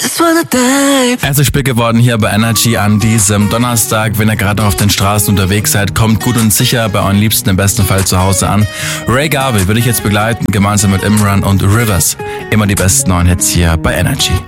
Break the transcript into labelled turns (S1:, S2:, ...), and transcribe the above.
S1: Er ist so spät geworden hier bei Energy an diesem Donnerstag. Wenn ihr gerade noch auf den Straßen unterwegs seid, kommt gut und sicher bei euren Liebsten im besten Fall zu Hause an. Ray Garvey würde ich jetzt begleiten, gemeinsam mit Imran und Rivers. Immer die besten neuen Hits hier bei Energy.